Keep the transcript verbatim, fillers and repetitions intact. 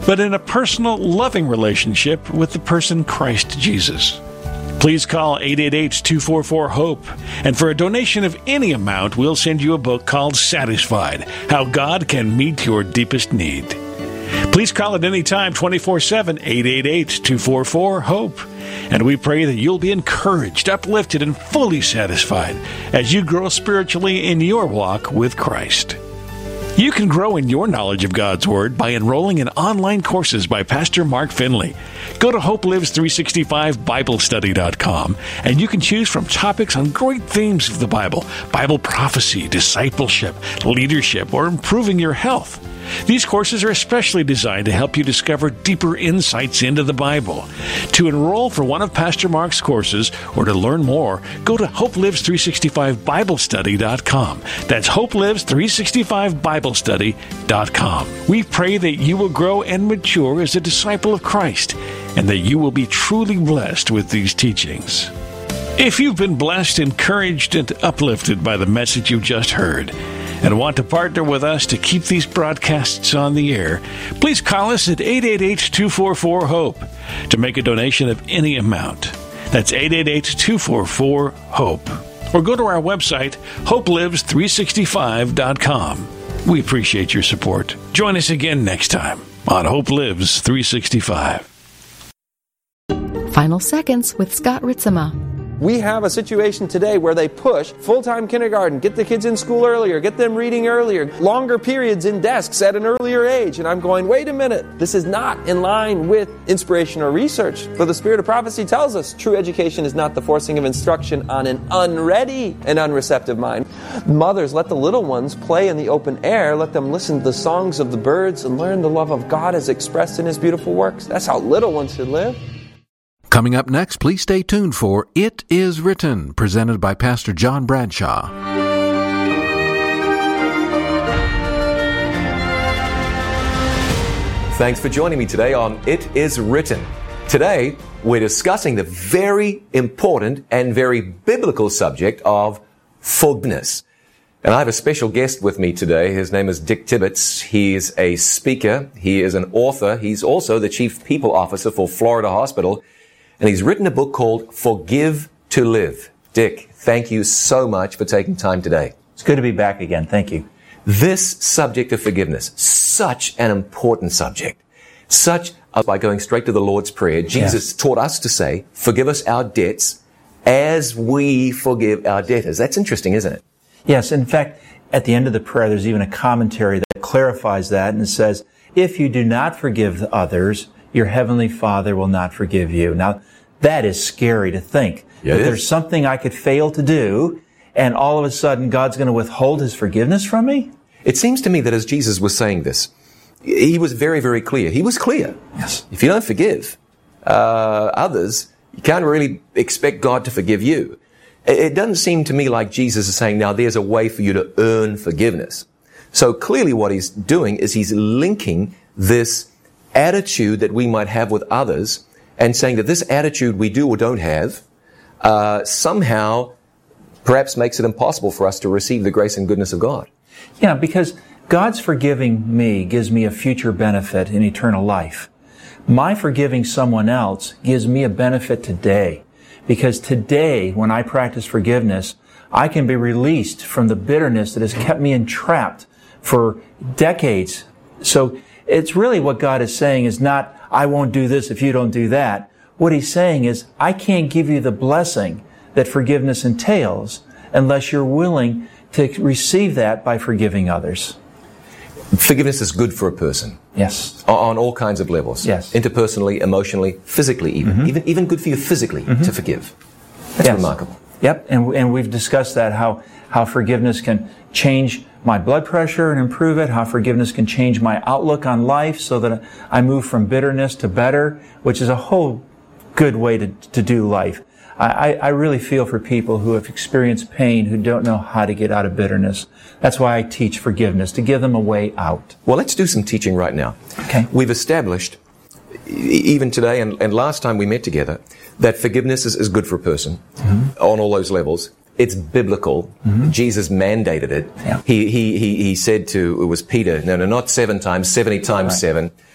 but in a personal, loving relationship with the person Christ Jesus. Please call eight eight eight, two four four, HOPE, and for a donation of any amount, we'll send you a book called Satisfied, How God Can Meet Your Deepest Need. Please call at any time, twenty-four seven, eight eight eight, two four four, HOPE, and we pray that you'll be encouraged, uplifted, and fully satisfied as you grow spiritually in your walk with Christ. You can grow in your knowledge of God's Word by enrolling in online courses by Pastor Mark Finley. Go to Hope Lives three sixty-five Bible Study dot com, and you can choose from topics on great themes of the Bible, Bible prophecy, discipleship, leadership, or improving your health. These courses are especially designed to help you discover deeper insights into the Bible. To enroll for one of Pastor Mark's courses or to learn more, go to Hope Lives three sixty-five Bible Study dot com. That's Hope Lives three sixty-five Bible Study dot com. We pray that you will grow and mature as a disciple of Christ, and that you will be truly blessed with these teachings. If you've been blessed, encouraged, and uplifted by the message you just heard, and want to partner with us to keep these broadcasts on the air, please call us at eight eight eight, two four four, HOPE to make a donation of any amount. That's eight eight eight, two four four, HOPE. Or go to our website, Hope Lives three sixty-five dot com. We appreciate your support. Join us again next time on Hope Lives three sixty-five. Final Seconds with Scott Ritzema. We have a situation today where they push full-time kindergarten, get the kids in school earlier, get them reading earlier, longer periods in desks at an earlier age. And I'm going, wait a minute, this is not in line with inspiration or research. For the Spirit of Prophecy tells us true education is not the forcing of instruction on an unready and unreceptive mind. Mothers, let the little ones play in the open air. Let them listen to the songs of the birds and learn the love of God as expressed in His beautiful works. That's how little ones should live. Coming up next, please stay tuned for It Is Written, presented by Pastor John Bradshaw. Thanks for joining me today on It Is Written. Today, we're discussing the very important and very biblical subject of forgiveness. And I have a special guest with me today. His name is Dick Tibbetts. He is a speaker. He is an author. He's also the Chief People Officer for Florida Hospital. And he's written a book called Forgive to Live. Dick, thank you so much for taking time today. It's good to be back again. Thank you. This subject of forgiveness, such an important subject. Such, uh, by going straight to the Lord's Prayer, Jesus yeah. taught us to say, forgive us our debts as we forgive our debtors. That's interesting, isn't it? Yes. In fact, at the end of the prayer, there's even a commentary that clarifies that and says, if you do not forgive others, your heavenly Father will not forgive you. Now, that is scary to think. Yeah, that there's something I could fail to do, and all of a sudden God's going to withhold His forgiveness from me? It seems to me that as Jesus was saying this, He was very, very clear. He was clear. Yes. If you don't forgive uh, others, you can't really expect God to forgive you. It doesn't seem to me like Jesus is saying, now there's a way for you to earn forgiveness. So clearly what He's doing is He's linking this attitude that we might have with others and saying that this attitude we do or don't have uh, somehow perhaps makes it impossible for us to receive the grace and goodness of God. Yeah, because God's forgiving me gives me a future benefit in eternal life. My forgiving someone else gives me a benefit today, because today, when I practice forgiveness, I can be released from the bitterness that has kept me entrapped for decades. So it's really what God is saying is not, I won't do this if you don't do that. What He's saying is, I can't give you the blessing that forgiveness entails unless you're willing to receive that by forgiving others. Forgiveness is good for a person. Yes. On all kinds of levels. Yes. Interpersonally, emotionally, physically even. Mm-hmm. Even, even good for you physically mm-hmm. to forgive. That's yes. remarkable. Yep. And, and we've discussed that, how, how forgiveness can change my blood pressure and improve it, how forgiveness can change my outlook on life so that I move from bitterness to better, which is a whole good way to, to do life. I, I really feel for people who have experienced pain, who don't know how to get out of bitterness. That's why I teach forgiveness, to give them a way out. Well, let's do some teaching right now. Okay. We've established, even today and, and last time we met together, that forgiveness is, is good for a person mm-hmm. on all those levels. It's biblical. Mm-hmm. Jesus mandated it. Yeah. He, he, he, he said to, it was Peter, no, no, not seven times, seventy times right. seven.